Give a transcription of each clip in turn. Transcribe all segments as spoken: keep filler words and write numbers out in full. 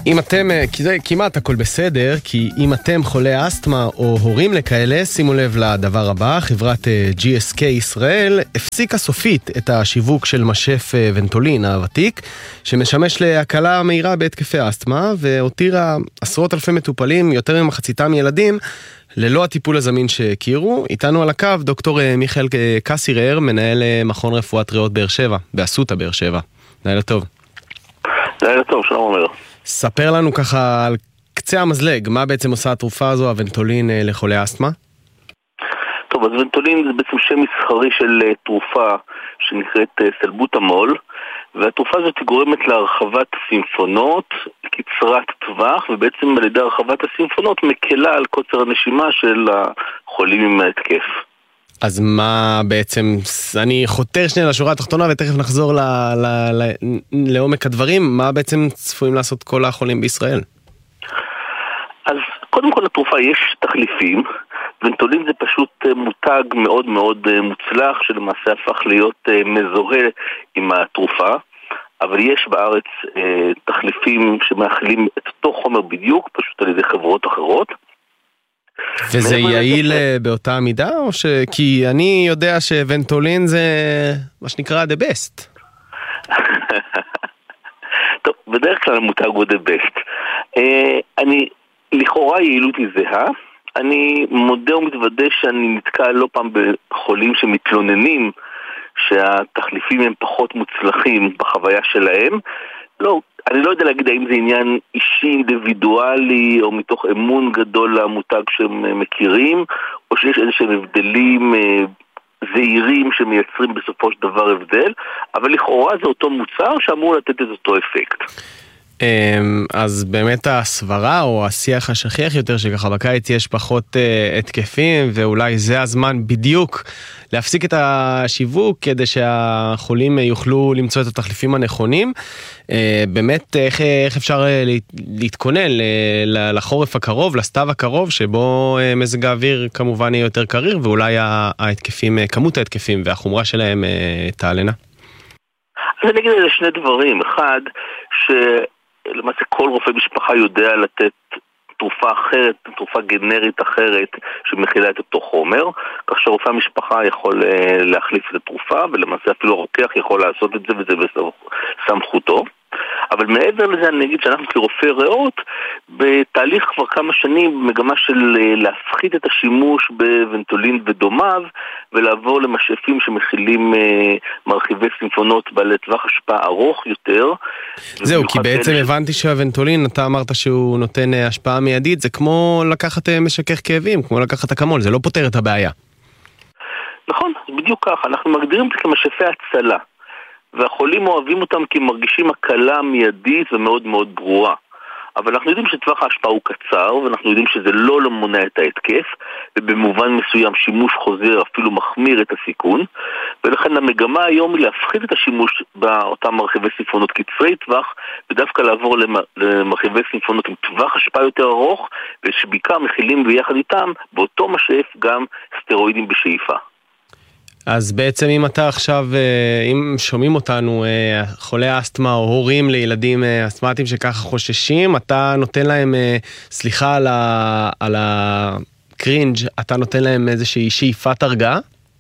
אם אתם, כי זה כמעט הכל בסדר, כי אם אתם חולי אסתמה או הורים לכאלה, שימו לב לדבר הבא, חברת ג'י אס קיי ישראל הפסיקה סופית את השיווק של משף ונטולין הוותיק, שמשמש להקלה מהירה בהתקפי אסתמה, והותירה עשרות אלפי מטופלים, יותר ממחציתם ילדים, ללא הטיפול הזמין שהכירו. איתנו על הקו דוקטור מיכאל קסירר, מנהל מכון רפואת ריאות באר שבע, באסותא באר שבע. לילה טוב. לילה טוב, שלום אומר. ספר לנו ככה על קצה המזלג, מה בעצם עושה התרופה הזו, הוונטולין לחולי אסתמה? טוב, אז ונטולין זה בעצם שם מסחרי של תרופה שנקראת סלבוטמול, והתרופה הזאת גורמת להרחבת סימפונות, קצרת טווח, ובעצם על ידי הרחבת הסימפונות מקלה על קוצר הנשימה של החולים עם ההתקף. אז מה בעצם, אני חותר שנייה לשורה התחתונה ותכף נחזור ל, ל, ל, לעומק הדברים, מה בעצם צפויים לעשות כל החולים בישראל? אז קודם כל לתרופה יש תחליפים, ונטולין זה פשוט מותג מאוד מאוד מוצלח שלמעשה הפך להיות מזוהה עם התרופה, אבל יש בארץ תחליפים שמאכילים את אותו חומר בדיוק, פשוט על ידי חברות אחרות. וזה יעיל באותה מידה? או ש... כי אני יודע שוונטולין זה מה שנקרא the best. טוב, בדרך כלל המותג הוא the best. אני, לכאורה יעילות היא זהה. אני מודה ומתוודה שאני נתקע לא פעם בחולים שמתלוננים שהתחליפים הם פחות מוצלחים בחוויה שלהם. לא, אני לא יודע להגיד האם זה עניין אישי, אינדיבידואלי, או מתוך אמון גדול למותג שהם מכירים, או שיש איזשהם הבדלים אה, זהירים שמייצרים בסופו של דבר הבדל, אבל לכאורה זה אותו מוצר שאמור לתת את אותו אפקט. אז באמת הסברה או השיח השכיח יותר שככה בקיץ יש פחות uh, התקפים, ואולי זה הזמן בדיוק להפסיק את השיווק כדי שהחולים יוכלו למצוא את התחליפים הנכונים. Uh, באמת איך, איך אפשר להתכונן לחורף הקרוב, לסתיו הקרוב, שבו uh, מזג האוויר כמובן יהיה יותר קריר, ואולי ההתקפים, כמות ההתקפים והחומרה שלהם uh, תעלנה? אז אני אגיד על זה שני דברים. אחד, ש... למעשה כל רופא משפחה יודע לתת תרופה אחרת, תרופה גנרית אחרת שמכילה את אותו חומר, כך שרופא המשפחה יכול להחליף את התרופה, ולמעשה אפילו הרוקח יכול לעשות את זה, וזה בסמכותו. אבל מעבר לזה אני אגיד שאנחנו כרופאי ריאות בתהליך כבר כמה שנים מגמה של להפחית את השימוש בוונטולין ודומיו ולעבור למשאפים שמכילים מרחיבי סימפונות בעלי טווח השפעה ארוך יותר. זהו, כי בעצם הבנתי שהוונטולין, אתה אמרת שהוא נותן השפעה מיידית, זה כמו לקחת משכך כאבים, כמו לקחת אקמול, זה לא פותר את הבעיה. נכון, בדיוק ככה, אנחנו מגדירים את זה כמשאפי הצלה. והחולים אוהבים אותם כי מרגישים הקלה מיידית ומאוד מאוד ברורה. אבל אנחנו יודעים שטווח ההשפעה הוא קצר, ואנחנו יודעים שזה לא לא מונע את ההתקף, ובמובן מסוים שימוש חוזר אפילו מחמיר את הסיכון, ולכן המגמה היום היא להפחית את השימוש באותם מרחיבי סימפונות קצרי טווח, ודווקא לעבור למרחיבי סימפונות עם טווח השפעה יותר ארוך, ושבעיקר מכילים ביחד איתם באותו משאף גם סטרואידים בשאיפה. אז בעצם אם אתה עכשיו, אם שומעים אותנו חולי אסתמה או הורים לילדים אסתמטיים שככה חוששים, אתה נותן להם, סליחה על, ה, על הקרינג', אתה נותן להם איזושהי שאיפת הרגעה?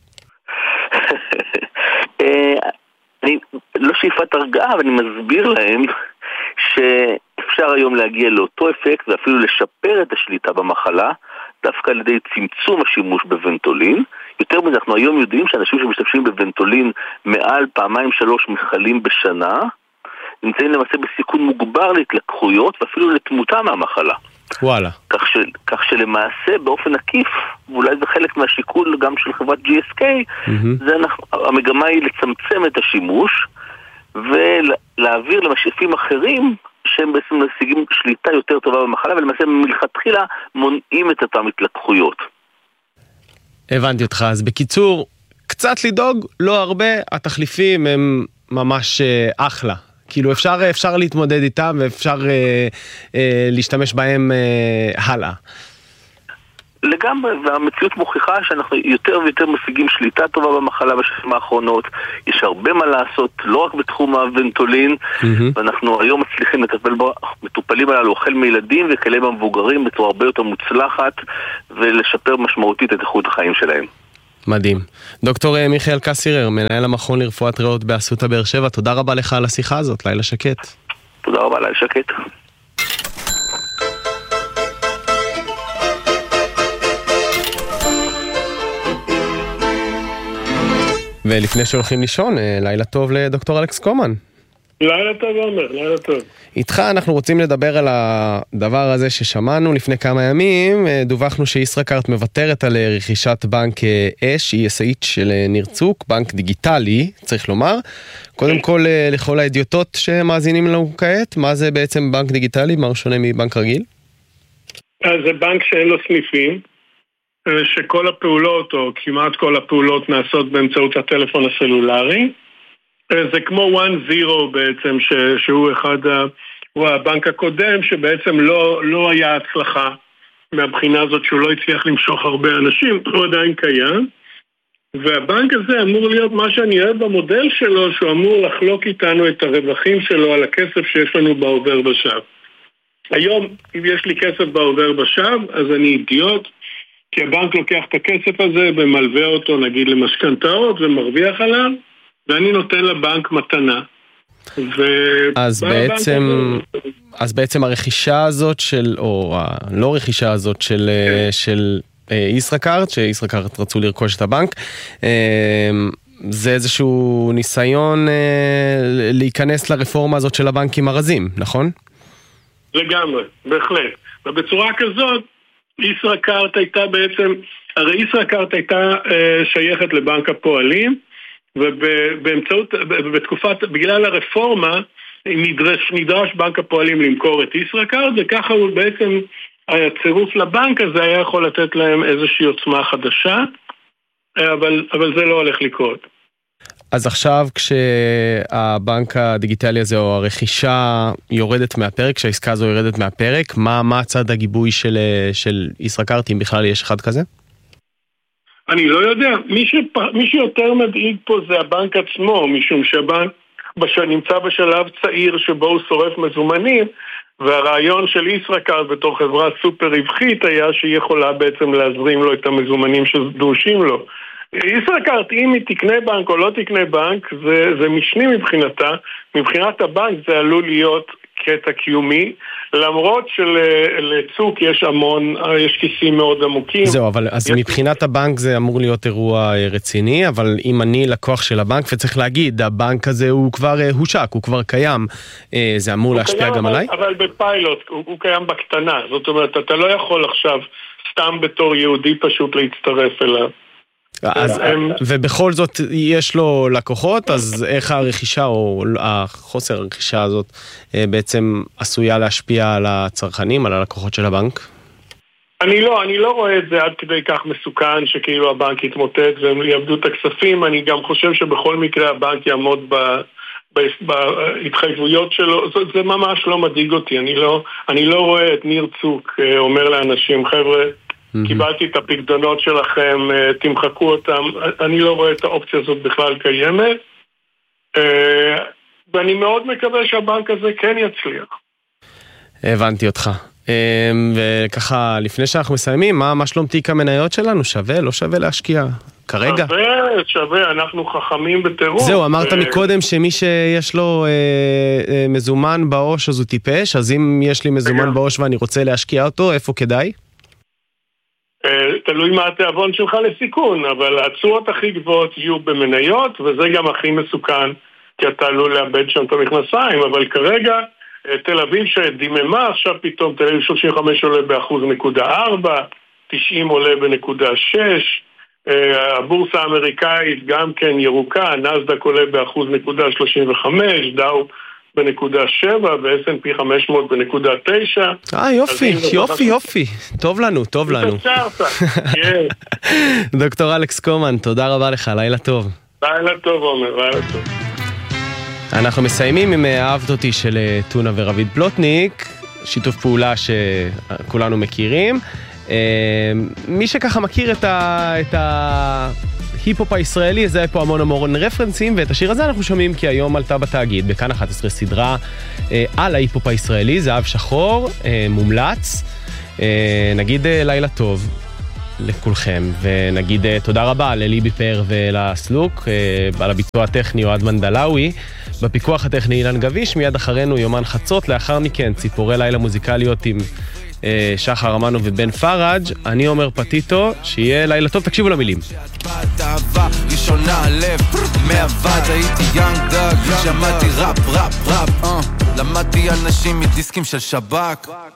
אני לא שאיפת הרגעה, אבל אני מסביר להם שאפשר היום להגיע לאותו אפקט ואפילו לשפר את השליטה במחלה, דווקא על ידי צמצום השימוש בוונטולין. יותר מזה, אנחנו היום יודעים שאנשים שמשתמשים בוונטולין מעל פעמיים שלוש מכלים בשנה, נמצאים למעשה בסיכון מוגבר להתלקחויות ואפילו לתמותה מהמחלה. וואלה. כך, ש, כך שלמעשה באופן עקיף, ואולי זה חלק מהשיקול גם של חברת ג'י אס קיי, mm-hmm. זה אנחנו, המגמה היא לצמצם את השימוש ולהעביר למשאפים אחרים שהם בעצם משיגים שליטה יותר טובה במחלה, ולמעשה מלכתחילה מונעים את אותם התלקחויות. הבנתי אותך. אז בקיצור, קצת לדאוג, לא הרבה, התחליפים הם ממש אחלה. כאילו אפשר, אפשר להתמודד איתם ואפשר אה, אה, להשתמש בהם אה, הלאה. לגמרי, והמציאות מוכיחה שאנחנו יותר ויותר משיגים שליטה טובה במחלה בשנים האחרונות. יש הרבה מה לעשות, לא רק בתחום הוונטולין, mm-hmm. ואנחנו היום מצליחים לטפל בו המטופלים הללו החל מילדים וכאלה המבוגרים בצורה הרבה יותר מוצלחת ולשפר משמעותית את איכות החיים שלהם. מדהים. דוקטור מיכאל קסירר, מנהל המכון לרפואת ריאות באסותא באר שבע, תודה רבה לך על השיחה הזאת, לילה שקט. תודה רבה, לילה שקט. ולפני שהולכים לישון, לילה טוב לדוקטור אלכס קומן. לילה טוב עומר, לילה טוב. איתך אנחנו רוצים לדבר על הדבר הזה ששמענו לפני כמה ימים. דווחנו שישראכרט מוותרת על רכישת בנק אש, אי אס אייץ' של ניר צוק, בנק דיגיטלי, צריך לומר. קודם כל, לכל האדיוטות שמאזינים לנו כעת, מה זה בעצם בנק דיגיטלי? מה הוא שונה מבנק רגיל? אז זה בנק שאין לו סניפים, שכל הפעולות, או כמעט כל הפעולות, נעשות באמצעות הטלפון הסלולרי. זה כמו one zero בעצם, ש, שהוא אחד, הוא הבנק הקודם, שבעצם לא, לא היה הצלחה מהבחינה הזאת, שהוא לא הצליח למשוך הרבה אנשים, הוא עדיין קיים. והבנק הזה אמור להיות מה שאני אוהב במודל שלו, שהוא אמור לחלוק איתנו את הרווחים שלו על הכסף שיש לנו בעובר ושב. היום, אם יש לי כסף בעובר ושב, אז אני אידיוט, כי הבנק לוקח את הכסף הזה ומלווה אותו, נגיד, למשכנתאות ומרוויח עליו, ואני נותן לבנק מתנה. אז בעצם, אז בעצם הרכישה הזאת של, או הלא רכישה הזאת של, של ישראכרט, שישראכרט רצו לרכוש את הבנק, זה איזשהו ניסיון להיכנס לרפורמה הזאת של הבנקים הרזים, נכון? לגמרי, בהחלט. ובצורה כזאת, ישראכרט הייתה בעצם, הרי ישראכרט הייתה שייכת לבנק הפועלים, ובאמצעות, בתקופת, בגלל הרפורמה, נדרש, נדרש בנק הפועלים למכור את ישראכרט, וככה הוא בעצם, הצירוף לבנק הזה היה יכול לתת להם איזושהי עוצמה חדשה, אבל, אבל זה לא הולך לקרות. אז עכשיו כשהבנק הדיגיטלי הזה או הרכישה יורדת מהפרק, כשהעסקה הזו יורדת מהפרק, מה, מה הצד הגיבוי של, של ישראכרט, אם בכלל יש אחד כזה? אני לא יודע, מי, שפ... מי שיותר מדאיג פה זה הבנק עצמו, משום שהבנק בש... נמצא בשלב צעיר שבו הוא שורף מזומנים, והרעיון של ישראכרט בתור חברה סופר רווחית היה שהיא יכולה בעצם להזרים לו את המזומנים שדרושים לו. ישראכרט, אם היא תקנה בנק או לא תקנה בנק, זה, זה משני מבחינתה. מבחינת הבנק זה עלול להיות קטע קיומי, למרות שלצוק יש המון, יש כיסים מאוד עמוקים. זהו, אבל אז יש... מבחינת הבנק זה אמור להיות אירוע רציני, אבל אם אני לקוח של הבנק, וצריך להגיד, הבנק הזה הוא כבר הושק, הוא כבר קיים, זה אמור להשפיע קיים, גם אבל, עליי? אבל בפיילוט, הוא, הוא קיים בקטנה, זאת אומרת, אתה לא יכול עכשיו סתם בתור יהודי פשוט להצטרף אליו. אז, ובכל זאת יש לו לקוחות, אז איך הרכישה או החוסר הרכישה הזאת בעצם עשויה להשפיע על הצרכנים, על הלקוחות של הבנק? אני לא, אני לא רואה את זה עד כדי כך מסוכן שכאילו הבנק יתמוטט והם יאבדו את הכספים. אני גם חושב שבכל מקרה הבנק יעמוד ב, ב, בהתחייבויות שלו. זה, זה ממש לא מדאיג אותי. אני לא, אני לא רואה את ניר צוק אומר לאנשים, חבר'ה, קיבלתי את הפקדונות שלכם, תמחקו אותם. אני לא רואה את האופציה הזאת בכלל קיימת, ואני מאוד מקווה שהבנק הזה כן יצליח. הבנתי אותך. וככה, לפני שאנחנו מסיימים, מה, מה שלום תיק המניות שלנו? שווה? לא שווה להשקיע? כרגע? שווה, שווה, אנחנו חכמים בטירוף. זהו, אמרת מקודם שמי שיש לו מזומן בעו"ש אז הוא טיפש, אז אם יש לי מזומן בעו"ש ואני רוצה להשקיע אותו, איפה כדאי? תלוי מה התיאבון שלך לסיכון, אבל התשואות הכי גבוהות יהיו במניות, וזה גם הכי מסוכן, כי אתה עלול לאבד שם את המכנסיים, אבל כרגע תל אביב שדיממה, עכשיו פתאום תל אביב שלושים וחמש עולה באחוז נקודה ארבע, תשעים עולה בנקודה שש, הבורסה האמריקאית גם כן ירוקה, נסדק עולה באחוז נקודה שלושים וחמש, דאו בנקודה שבע, ו-אס אנד פי חמש מאות בנקודה תשע. אה, יופי, יופי, יופי. טוב לנו, טוב לנו. דוקטור אלכס קומן, תודה רבה לך, לילה טוב. לילה טוב, עומר, לילה טוב. אנחנו מסיימים עם אהבת אותי של טונה ורביד פלוטניק, שיתוף פעולה שכולנו מכירים. מי שככה מכיר את ה... ההיפ-הופ הישראלי, זה היה פה המון המון רפרנסים, ואת השיר הזה אנחנו שומעים כי היום עלתה בתאגיד, בכאן אחת עשרה סדרה אה, על ההיפ-הופ הישראלי, זהב שחור, אה, מומלץ, אה, נגיד אה, לילה טוב לכולכם, ונגיד אה, תודה רבה לליבי פר ולסלוק, אה, על הביצוע הטכני אוהד מנדלאוי, בפיקוח הטכני אילן גביש, מיד אחרינו יומן חצות, לאחר מכן ציפורי לילה מוזיקליות עם שחר אמנו ובן פראג'. אני אומר פטיטו, שיהיה לילה טוב, תקשיבו למילים. ראשונה לב, מעבד הייתי יאנג דאג, שמעתי ראפ ראפ ראפ, למדתי אנשים מדיסקים של שבק.